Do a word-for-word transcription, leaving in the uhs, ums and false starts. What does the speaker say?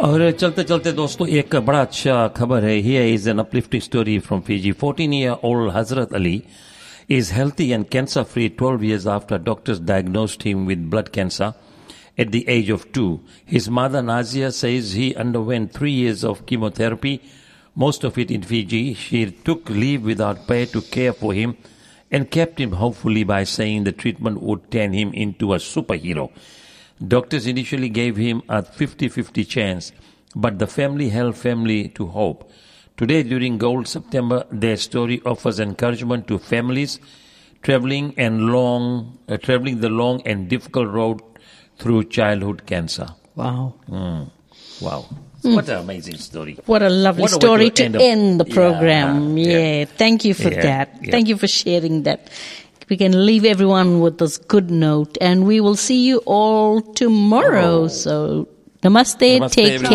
और चलते चलते दोस्तों एक बड़ा अच्छा खबर है. Here is an uplifting story from Fiji. fourteen-year-old Hazrat Ali is healthy and cancer-free twelve years after doctors diagnosed him with blood cancer at the age of two. His mother Nazia says he underwent three years of chemotherapy, most of it in Fiji. She took leave without pay to care for him and kept him hopefully by saying the treatment would turn him into a superhero. Doctors initially gave him a fifty-fifty chance, but the family held firmly to hope. Today, during Gold September, their story offers encouragement to families traveling and long, uh, traveling the long and difficult road through childhood cancer. Wow. Mm. Wow. Mm. What an amazing story. What a lovely what a story to, to end, end the program. Yeah. yeah. yeah. Thank you for yeah. that. Yeah. Thank you for sharing that. We can leave everyone with this good note, and we will see you all tomorrow. Oh. So, namaste, namaste take care.